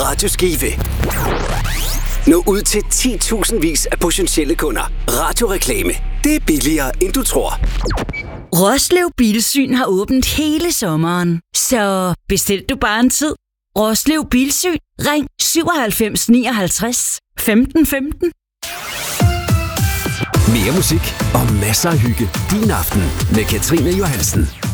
Radio Skive. Nå ud til 10.000 vis af potentielle kunder. Radioreklame. Det er billigere, end du tror. Roslev Bilsyn har åbent hele sommeren. Så bestil du bare en tid. Roslev Bilsyn. Ring 97 59 15 15. Mere musik og masser af hygge. Din aften med Katrine Johansen.